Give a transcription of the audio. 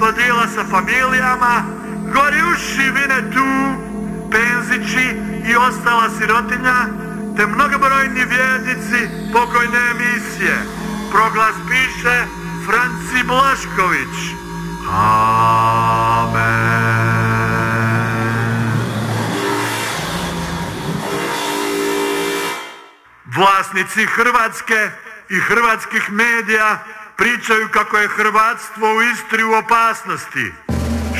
krokodila sa familijama, Gorjuši, Vinetu, Penzići i ostala sirotinja, te mnogobrojni vjernici pokojne emisije. Proglas piše Franci Blašković. Amen. Vlasnici Hrvatske i hrvatskih medija pričaju kako je hrvatstvo u Istri u opasnosti.